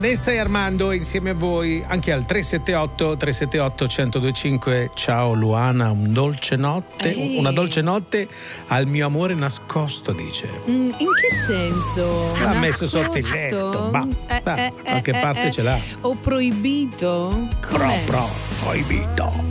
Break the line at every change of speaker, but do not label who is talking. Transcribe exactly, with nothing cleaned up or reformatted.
Nessa e Armando insieme a voi anche al tre sette otto tre sette otto uno zero due cinque. Ciao Luana, un dolce notte,
Ehi.
una dolce notte al mio amore nascosto, dice.
Mm, in che senso?
L'ha messo
Nascosto?
sotto il letto, bah,
Eh,
bah,
eh,
qualche
eh,
parte
eh,
ce l'ha.
O proibito? Com'è?
Pro, pro, proibito.